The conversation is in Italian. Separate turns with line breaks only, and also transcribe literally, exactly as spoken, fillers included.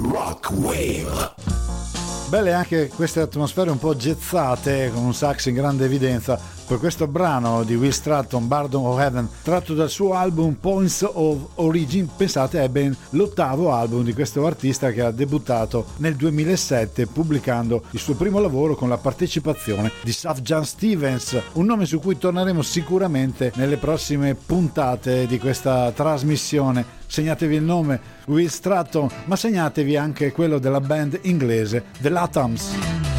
Rockwave.
Belle anche queste atmosfere un po' jazzate con un sax in grande evidenza per questo brano di Will Stratton, Bardon of Heaven, tratto dal suo album Points of Origin. Pensate, è ben l'ottavo album di questo artista che ha debuttato nel duemilasette pubblicando il suo primo lavoro con la partecipazione di Sufjan Stevens, un nome su cui torneremo sicuramente nelle prossime puntate di questa trasmissione. Segnatevi il nome Will Stratton, ma segnatevi anche quello della band inglese The Latams.